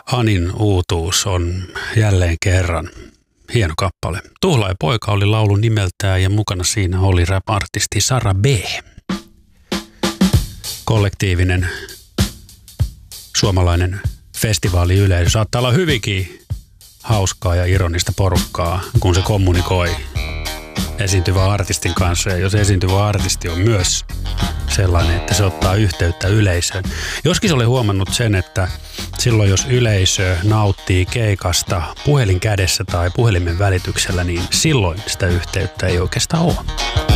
Anin uutuus on jälleen kerran hieno kappale. Tuhlaaja poika oli laulun nimeltään ja mukana siinä oli rap-artisti Sara B. Kollektiivinen suomalainen festivaaliyleisö saattaa olla hyvinkin hauskaa ja ironista porukkaa, kun se kommunikoi esiintyvän artistin kanssa. Ja jos esiintyvä artisti on myös sellainen, että se ottaa yhteyttä yleisöön. Joskin olen huomannut sen, että silloin jos yleisö nauttii keikasta puhelin kädessä tai puhelimen välityksellä, niin silloin sitä yhteyttä ei oikeastaan ole.